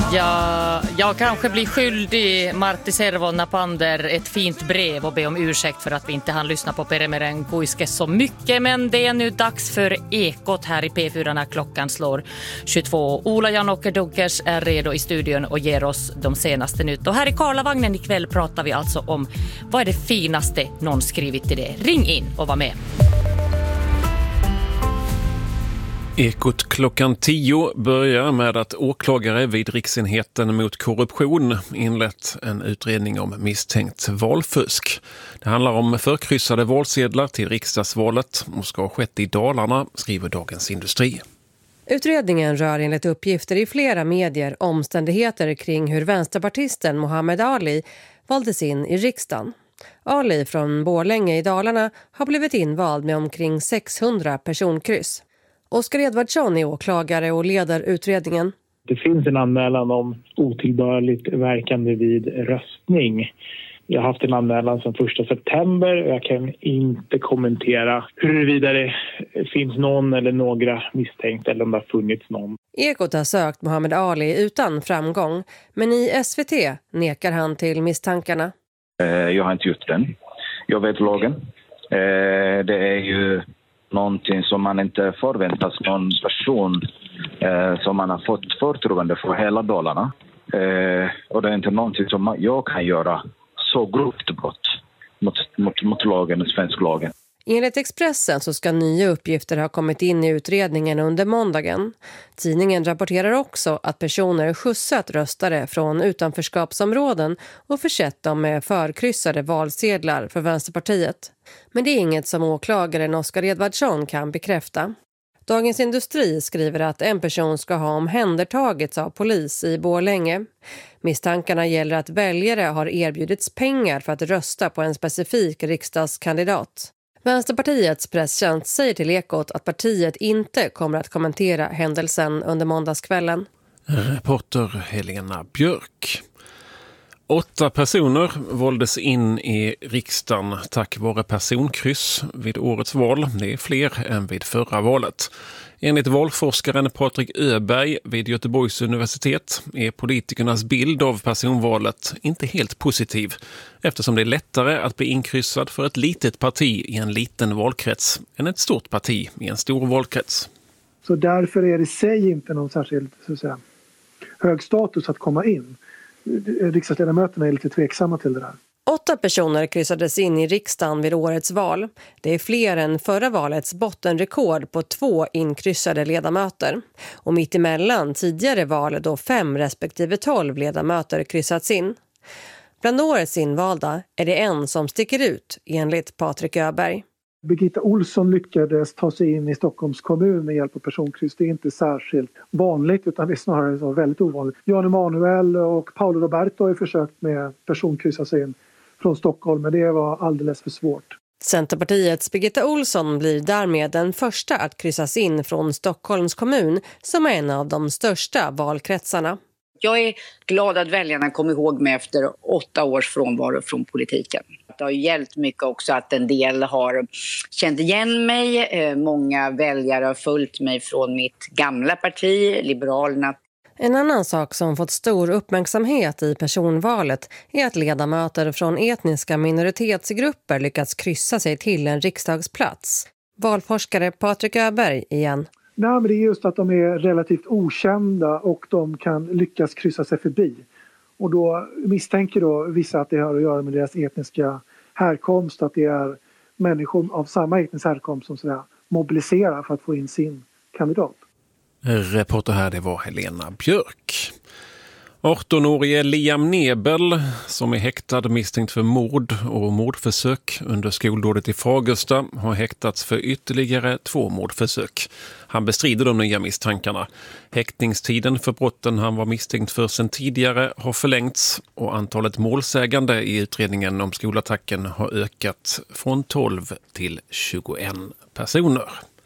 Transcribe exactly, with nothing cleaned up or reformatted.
Ja, jag kanske blir skyldig Martti Servon Napander ett fint brev och be om ursäkt för att vi inte hann lyssna på Peremeren Kuiske så mycket. Men det är nu dags för Ekot här i P fyra när klockan slår tjugotvå. Ola Janåker Dunkers är redo i studion och ger oss de senaste nytt. Och här i Karlavagnen ikväll pratar vi alltså om vad är det finaste någon skrivit till det. Ring in och var med. Ekot klockan tio börjar med att åklagare vid Riksenheten mot korruption inlett en utredning om misstänkt valfusk. Det handlar om förkryssade valsedlar till riksdagsvalet och ska ha skett i Dalarna, skriver Dagens Industri. Utredningen rör enligt uppgifter i flera medier omständigheter kring hur vänsterpartisten Muhammad Ali valdes in i riksdagen. Ali från Borlänge i Dalarna har blivit invald med omkring sexhundra personkryss. Oskar Edvardsson är åklagare och leder utredningen. Det finns en anmälan om otillbörligt verkande vid röstning. Jag har haft en anmälan sedan första september och jag kan inte kommentera huruvida det finns någon eller några misstänkta eller om det har funnits någon. Ekot har sökt Muhammad Ali utan framgång, men i S V T nekar han till misstankarna. Jag har inte gjort den. Jag vet lagen. Det är ju någonting som man inte förväntas någon person eh, som man har fått förtroende för hela Dalarna. Eh, och det är inte någonting som jag kan göra så grovt brott mot, mot, mot lagen, svensk lagen. Enligt Expressen så ska nya uppgifter ha kommit in i utredningen under måndagen. Tidningen rapporterar också att personer skjutsat röstare från utanförskapsområden och försett dem med förkryssade valsedlar för Vänsterpartiet. Men det är inget som åklagaren Oskar Edvardsson kan bekräfta. Dagens Industri skriver att en person ska ha omhändertagits av polis i Borlänge. Misstankarna gäller att väljare har erbjudits pengar för att rösta på en specifik riksdagskandidat. Vänsterpartiets presstjänst säger till Ekot att partiet inte kommer att kommentera händelsen under måndagskvällen. Reporter Helena Björk. Åtta personer valdes in i riksdagen tack vare personkryss vid årets val. Det är fler än vid förra valet. Enligt valforskaren Patrik Öberg vid Göteborgs universitet är politikernas bild av personvalet inte helt positiv eftersom det är lättare att bli inkryssad för ett litet parti i en liten valkrets än ett stort parti i en stor valkrets. Så därför är det i sig inte någon särskild så att säga, hög status att komma in. Riksdagsledamöterna är lite tveksamma till det där. Åtta personer kryssades in i riksdagen vid årets val. Det är fler än förra valets bottenrekord på två inkryssade ledamöter. Och mitt emellan tidigare val då fem respektive tolv ledamöter kryssats in. Bland årets invalda är det en som sticker ut enligt Patrik Öberg. Birgitta Olsson lyckades ta sig in i Stockholms kommun med hjälp av personkryss. Det är inte särskilt vanligt utan det är snarare så väldigt ovanligt. Jan Emanuel och Paolo Roberto har försökt med personkryssa sig in från Stockholm, men det var alldeles för svårt. Centerpartiets Birgitta Olsson blir därmed den första att kryssas in från Stockholms kommun som är en av de största valkretsarna. Jag är glad att väljarna kom ihåg mig efter åtta års frånvaro från politiken. Det har hjälpt mycket också att en del har känt igen mig. Många väljare har följt mig från mitt gamla parti, Liberalerna. En annan sak som fått stor uppmärksamhet i personvalet är att ledamöter från etniska minoritetsgrupper lyckats kryssa sig till en riksdagsplats. Valforskare Patrik Öberg igen. Nej, men det är just att de är relativt okända och de kan lyckas kryssa sig förbi. Och då misstänker då vissa att det har att göra med deras etniska härkomst, att det är människor av samma etnisk härkomst som sådär mobiliserar för att få in sin kandidat. Reporter här, det var Helena Björk. arton-årige Liam Nebel som är häktad misstänkt för mord och mordförsök under skoldådet i Fagersta har häktats för ytterligare två mordförsök. Han bestrider de nya misstankarna. Häktningstiden för brotten han var misstänkt för sedan tidigare har förlängts och antalet målsägande i utredningen om skolattacken har ökat från tolv till tjugoen personer.